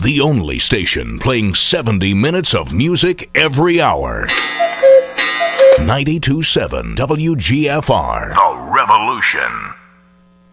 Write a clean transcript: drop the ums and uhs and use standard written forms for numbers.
The only station playing 70 minutes of music every hour. 92.7 WGFR. The Revolution.